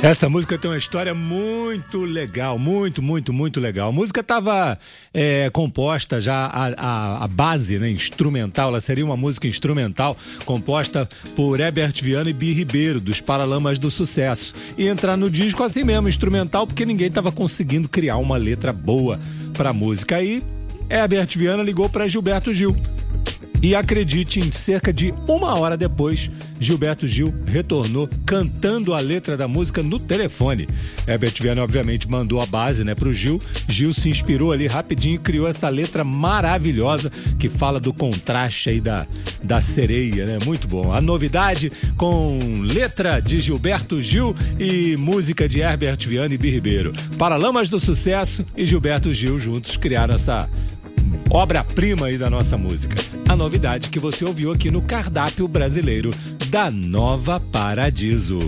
Essa música tem uma história muito legal, muito legal. A música estava composta já, a base, né, instrumental, ela seria uma música instrumental composta por Herbert Viana e Bi Ribeiro, dos Paralamas do Sucesso. E entrar no disco assim mesmo, instrumental, porque ninguém estava conseguindo criar uma letra boa para a música. Aí Herbert Viana ligou para Gilberto Gil. E acredite, em cerca de 1 hora depois, Gilberto Gil retornou cantando a letra da música no telefone. Herbert Viana, obviamente, mandou a base, né, pro Gil. Gil se inspirou ali rapidinho e criou essa letra maravilhosa que fala do contraste aí da sereia, né? Muito bom. A novidade com letra de Gilberto Gil e música de Herbert Viana e Bi Ribeiro. Paralamas do Sucesso e Gilberto Gil juntos criaram essa obra-prima aí da nossa música. A novidade que você ouviu aqui no Cardápio Brasileiro da Nova Paradiso.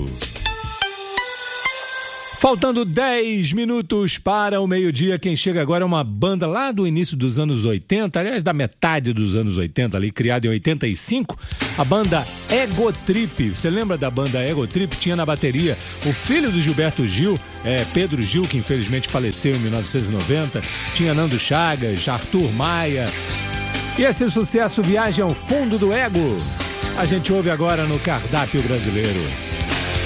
Faltando 10 minutos para o meio-dia, quem chega agora é uma banda lá do início dos anos 80, aliás, da metade dos anos 80, ali, criada em 85, a banda Ego Trip. Você lembra da banda Ego Trip? Tinha na bateria o filho do Gilberto Gil, Pedro Gil, que infelizmente faleceu em 1990, tinha Nando Chagas, Arthur Maia. E esse sucesso, Viagem ao Fundo do Ego, a gente ouve agora no Cardápio Brasileiro.